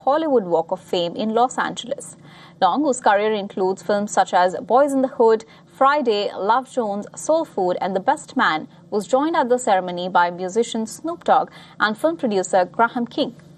Hollywood Walk of Fame in Los Angeles. Long, whose career includes films such as Boys in the Hood, Friday, Love Jones, Soul Food, and The Best Man, was joined at the ceremony by musician Snoop Dogg and film producer Graham King.